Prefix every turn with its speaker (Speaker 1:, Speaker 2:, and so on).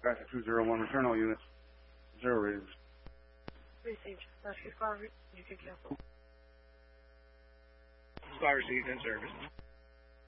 Speaker 1: Traffic 201, return all units. 0 ratings.
Speaker 2: Received. Rescue squad, you can cancel.
Speaker 3: Squad received in service.